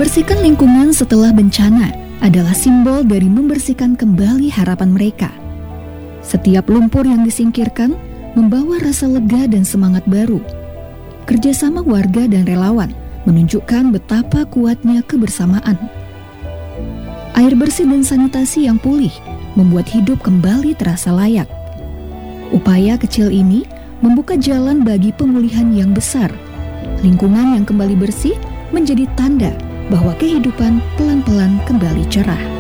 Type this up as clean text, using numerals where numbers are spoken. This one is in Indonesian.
Membersihkan lingkungan setelah bencana adalah simbol dari membersihkan kembali harapan mereka. Setiap lumpur yang disingkirkan membawa rasa lega dan semangat baru. Kerjasama warga dan relawan menunjukkan betapa kuatnya kebersamaan. Air bersih dan sanitasi yang pulih membuat hidup kembali terasa layak. Upaya kecil ini membuka jalan bagi pemulihan yang besar. Lingkungan yang kembali bersih menjadi tanda bahwa kehidupan pelan-pelan kembali cerah.